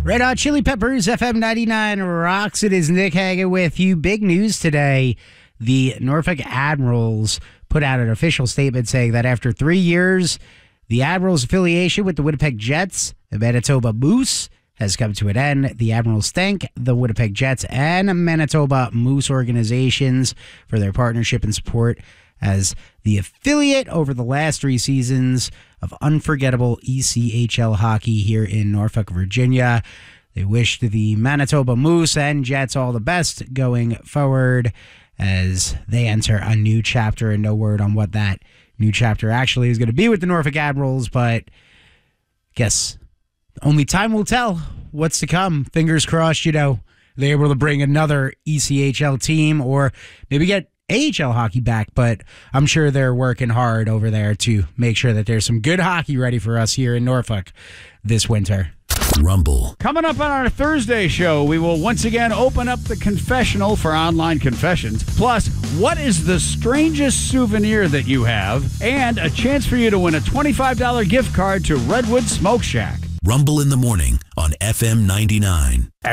Red Hot Chili Peppers, FM 99 rocks. It is Nick Hagan with you. Big news today. The Norfolk Admirals put out an official statement saying that after 3 years, the Admirals' affiliation with the Winnipeg Jets and Manitoba Moose has come to an end. The Admirals thank the Winnipeg Jets and Manitoba Moose organizations for their partnership and support as the affiliate over the last 3 seasons of unforgettable ECHL hockey here in Norfolk, Virginia. They wish the Manitoba Moose and Jets all the best going forward as they enter a new chapter, and no word on what that new chapter actually is going to be with the Norfolk Admirals, but guess only time will tell what's to come. Fingers crossed, they're able to bring another ECHL team or maybe get AHL hockey back, but I'm sure they're working hard over there to make sure that there's some good hockey ready for us here in Norfolk this winter. Rumble. Coming up on our Thursday show, we will once again open up the confessional for online confessions. Plus, what is the strangest souvenir that you have? And a chance for you to win a $25 gift card to Redwood Smoke Shack. Rumble in the morning on FM 99.